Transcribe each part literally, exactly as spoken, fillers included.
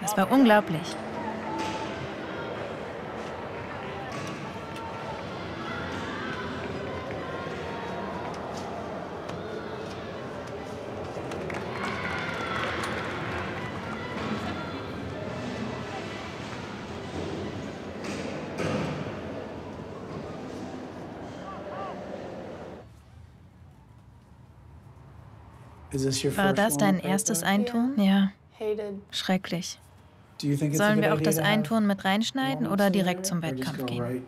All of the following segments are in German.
Das war unglaublich. War das dein erstes Eintun? Ja. Schrecklich. Sollen wir auch das Eintun mit reinschneiden oder direkt zum Wettkampf gehen?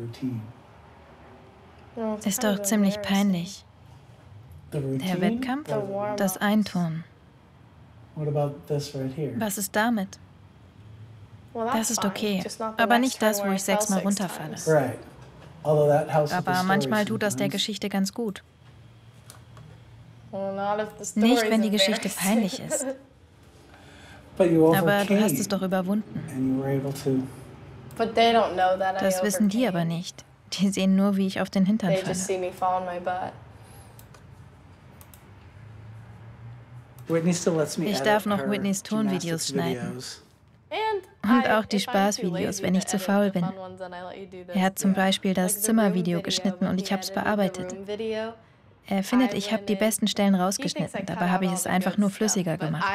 Ist doch ziemlich peinlich. Der Wettkampf? Das Eintun. Was ist damit? Das ist okay, aber nicht das, wo ich sechsmal runterfalle. Aber manchmal tut das der Geschichte ganz gut. Nicht, wenn die Geschichte peinlich ist. Aber du hast es doch überwunden. Das wissen die aber nicht. Die sehen nur, wie ich auf den Hintern falle. Ich darf noch Whitneys Tonvideos schneiden. Und auch die Spaßvideos, wenn ich zu faul bin. Er hat zum Beispiel das Zimmervideo geschnitten und ich habe es bearbeitet. Er findet, ich habe die besten Stellen rausgeschnitten, dabei habe ich es einfach nur flüssiger gemacht.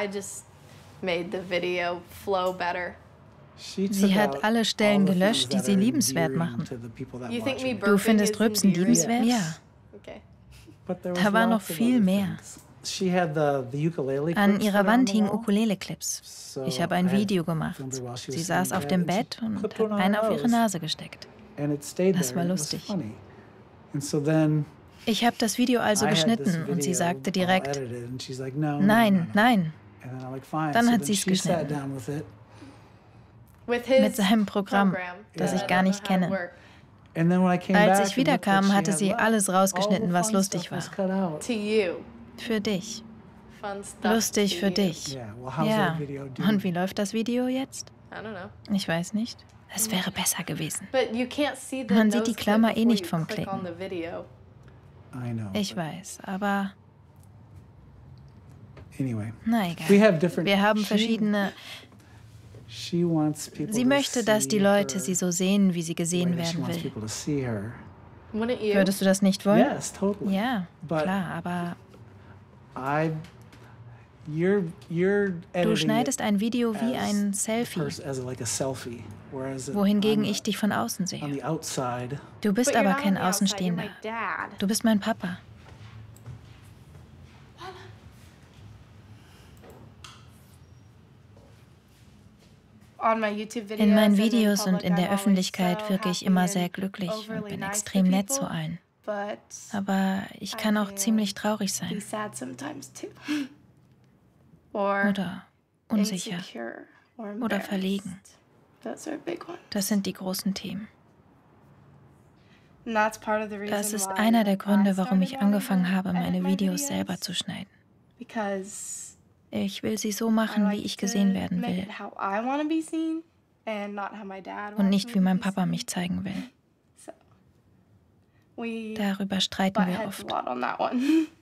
Sie hat alle Stellen gelöscht, die sie liebenswert machen. Du findest Rülpsen liebenswert? Ja. Da war noch viel mehr. An ihrer Wand hingen Ukulele-Clips. Ich habe ein Video gemacht. Sie saß auf dem Bett und hat einen auf ihre Nase gesteckt. Das war lustig. Ich habe das Video also geschnitten und sie sagte direkt, nein, nein. Dann hat sie es geschnitten. Mit seinem Programm, das ich gar nicht kenne. Als ich wiederkam, hatte sie alles rausgeschnitten, was lustig war. Für dich. Lustig für dich. Ja. Und wie läuft das Video jetzt? Ich weiß nicht. Es wäre besser gewesen. Man sieht die Klammer eh nicht vom Klicken. Ich weiß, aber... Na egal. Wir haben verschiedene... Sie möchte, dass die Leute sie so sehen, wie sie gesehen werden will. Würdest du das nicht wollen? Ja, klar, aber... Du schneidest ein Video wie ein Selfie, wohingegen ich dich von außen sehe. Du bist aber kein Außenstehender. Du bist mein Papa. In meinen Videos und in der Öffentlichkeit wirke ich immer sehr glücklich und bin extrem nett zu allen. Aber ich kann auch ziemlich traurig sein. Oder unsicher. Oder verlegen. Das sind die großen Themen. Das ist einer der Gründe, warum ich angefangen habe, meine Videos selber zu schneiden. Ich will sie so machen, wie ich gesehen werden will. Und nicht, wie mein Papa mich zeigen will. Darüber streiten wir oft.